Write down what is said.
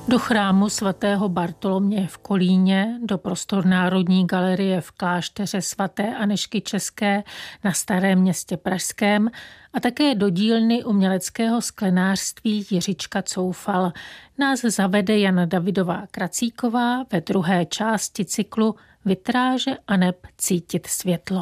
Do chrámu svatého Bartoloměje v Kolíně, do prostor Národní galerie v klášteře svaté Anežky České na Starém Městě pražském a také do dílny uměleckého sklenářství Jiříčka Coufal nás zavede Jana Davidová Kracíková ve druhé části cyklu Vitráže aneb cítit světlo.